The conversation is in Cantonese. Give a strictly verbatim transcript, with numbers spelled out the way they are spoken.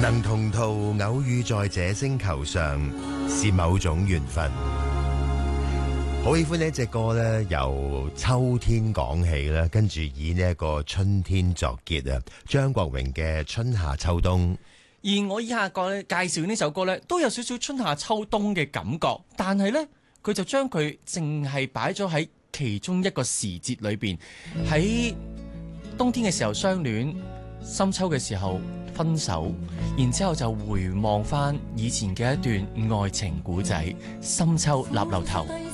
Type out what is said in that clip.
能同途偶遇在這星球上，是某種緣分。好喜歡呢隻歌咧，由秋天講起啦，跟住以呢一個春天作結啊。張國榮嘅《春夏秋冬》， 而我以下個介紹呢首歌咧，都有少少春夏秋冬嘅感覺，但係咧佢就將佢淨係擺咗喺其中一個時節裏邊，喺冬天嘅時候相戀，深秋嘅時候分手，然之後就回望翻以前嘅一段愛情故仔，深秋立樓頭。